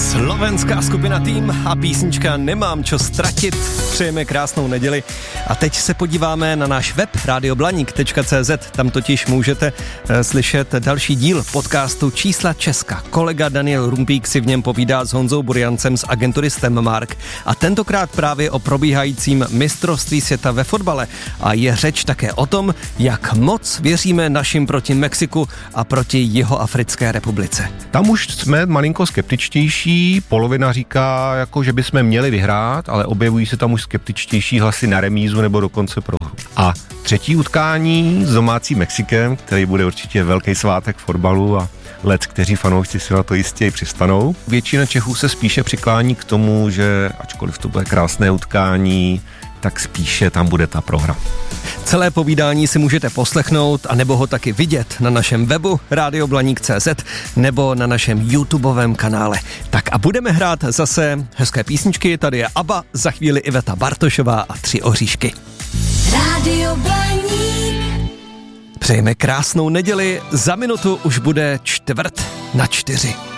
Slovenská skupina Tým a písnička Nemám čo ztratit. Přejeme krásnou neděli a teď se podíváme na náš web radioblanik.cz. Tam totiž můžete slyšet další díl podcastu Čísla Česka. Kolega Daniel Rumpík si v něm povídá s Honzou Buriancem z agentury STEMmark a tentokrát právě o probíhajícím mistrovství světa ve fotbale. A je řeč také o tom, jak moc věříme našim proti Mexiku a proti Jihoafrické republice. Tam už jsme malinko skeptičtější, polovina říká, jako, že bychom měli vyhrát, ale objevují se tam už skeptičtější hlasy na remízu nebo dokonce prohru. A třetí utkání s domácím Mexikem, který bude určitě velký svátek fotbalu a kteří fanoušci si na to jistě i přistanou. Většina Čechů se spíše přiklání k tomu, že ačkoliv to bude krásné utkání, tak spíše tam bude ta prohra. Celé povídání si můžete poslechnout a nebo ho taky vidět na našem webu radioblanik.cz nebo na našem YouTubeovém kanále. Tak a budeme hrát zase hezké písničky, tady je ABBA, za chvíli Iveta Bartošová a 3 oříšky. Radio Blaník. Přejeme krásnou neděli, za minutu už bude 3:45.